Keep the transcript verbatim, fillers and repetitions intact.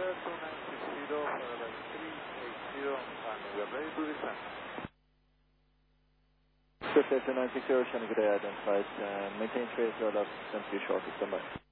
two nine six zero, Flight three eight zero, and we are ready to descend. Swift two nine six zero, Shannon, good day, identified. Uh, maintain trace, roll up, send to you short, stand by.